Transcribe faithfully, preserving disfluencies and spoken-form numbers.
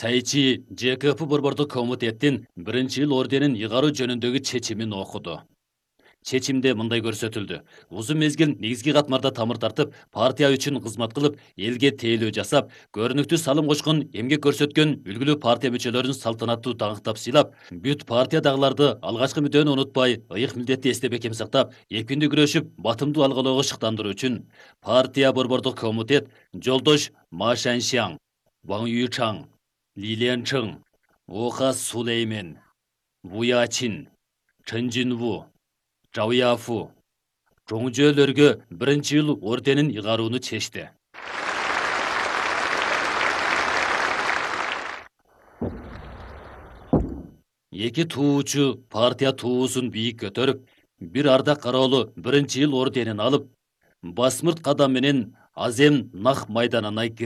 Сайчи ЖКП борбордук комитеттин биринчи ыл орденин ыйгаруу жөнүндөгү чечимин окуду. Чечимде мындай көрсөтүлдү. Узун мезгил негизги катмарда тамыр тартып, партия үчүн кызмат кылып, элге тейлөө жасап, көрүнүктүү салым кочкон, эмгек көрсөткөн үлгүлүү партия мүчөлөрүн салтанаттуу даңктап сыйлап, бүт партиядагыларды алгачкы мүдөнү унутпай, ыйык милдетти эстеп экем сактап, экпиндүү күрөшүп, батымдуу алгылоого шыктандыруу үчүн партия борбордук комитет жолдош Ма Шаншяң, Ваң Юйчаң, Ли Ленчың, Оха Сулеймен, Ву Ячин, Чын Жинву, Чжао Яфу, чоңжөөлөргө биринчи ыл орденин ыйгарууну чечти. Эки туучу партия туусун бийик көтөрүп, бир ардак кароолу биринчи ыл орденин алып, басмырт кадам менен Азем Нах майданына